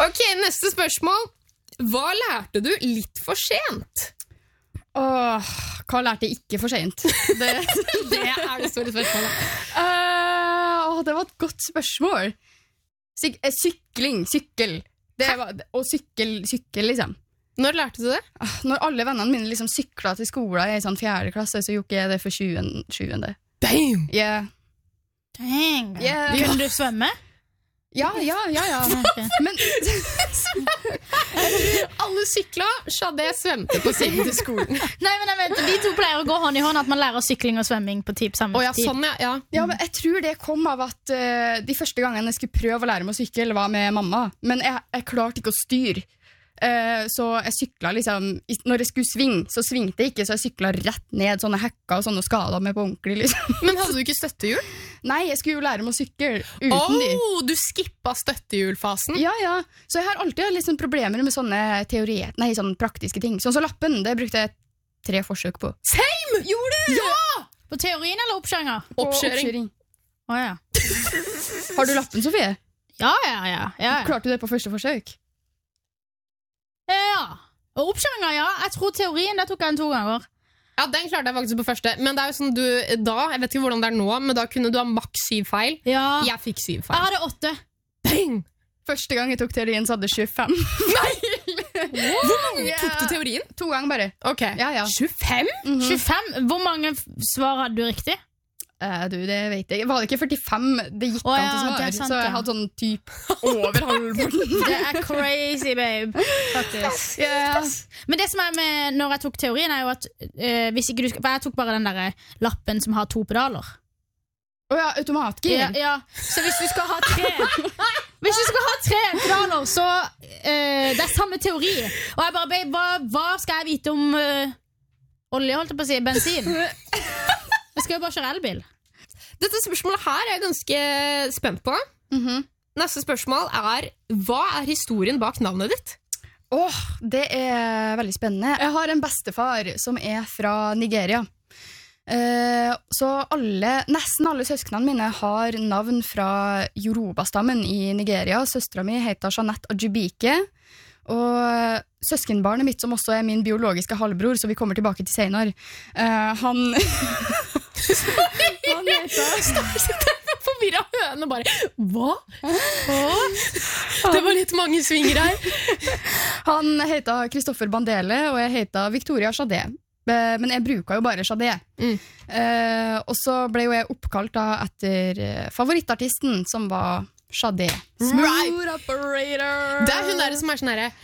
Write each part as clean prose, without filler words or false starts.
Ok, neste spørsmål. Hva lærte du litt for sent? Hva lærte jeg ikke for sent? Det er det store spørsmålet. Det var et godt spørsmål. Sykkel. Og sykkel, liksom. Når lærte du det? Når alle vennene mine liksom syklet til skolen i sånn 4. klasse, så gjorde jeg det for 7. Damn! Yeah. Dang. Yeah. Kunne du svømme? Ja. Men alle sykla, Shadé svømte på siden til skolen. Nei, men jeg vet, de to pleier å gå hånd i hånd, at man lærer sykling og svømming på samme tid. Sånn, ja. Ja, men jeg tror det kom av at de første gangene jeg skulle prøve å lære meg å sykle var med mamma, men jeg klarte ikke å styre. Så jeg syklet liksom, når jeg skulle svinge, så svingte jeg ikke, så jeg syklet rett ned sånne hekker og sånne skader meg på ordentlig liksom. Men hadde du ikke støttehjul? Nei, jeg skulle jo lære meg å sykle uten de. Du skippet støttehjulfasen? Ja, så jeg har alltid hatt liksom problemer med sånne sånne praktiske ting. Sånn som lappen, det brukte jeg 3 forsøk på. Same! Gjorde du? Ja! På teorien eller oppkjøringa? Oppkjøring. Ja. Har du lappen, Sofie? Ja. Klarte du det på første forsøk? Ja. Og oppkjøringa, ja. Jeg tror teorien, det tok jeg 2 ganger. Ja, den klarte jeg faktisk på første. Men det er jo sånn jeg vet ikke hvordan det er nå, men da kunne du ha maks 7 feil. Ja. Jeg fikk 7 feil. Jeg hadde 8. Bang! Første gang jeg tok teorien, så hadde jeg 25. Hvor mange tok du teorien? 2 ganger bare. Ok, Ja. 25? 25? Hvor mange svar hadde du riktig? Det vet jeg. Var det ikke 45 det gikk an til svar? det er sant, så jeg hadde sånn typ over halvparten. Det er crazy, babe. Faktisk. Men det som er med når jeg tok teorien, er jo at hvis ikke for jeg tok bare den der lappen som har 2 pedaler. Automatgir. Ja. Så hvis du skal ha 3 pedaler, så det er samme teori. Og jeg bare, babe, hva skal jeg vite om olje, holdt jeg på å si, bensin? Jeg skal jo bare kjøre elbil. Dette spørsmålet her er jeg ganske spent på. Neste spørsmål er: hva er historien bak navnet ditt? Det er veldig spennende. Jeg har en bestefar som er fra Nigeria. Så nesten alle søsknene mine har navn fra Yoruba-stammen i Nigeria. Søstera mi heter Jeanette Ajubike. Og søskenbarnet mitt, som også er min biologiske halvbror, så vi kommer tilbake til senere, han heter forvirret høne bare. Hva? Det var litt mange svinger her. Han heter Kristoffer Bandele, og jeg heter Victoria Shadé. Men jeg bruker jo bare Shadé. Og så ble jo jeg oppkalt da etter favorittartisten, som var Shadé. Smooth operator. Det er hun der som er sånn herre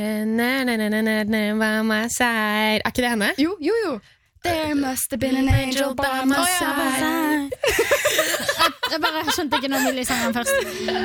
Er ikke det henne? Jo. There must have been an angel by my side. Jeg bare skjønte ikke når Millie sang den først.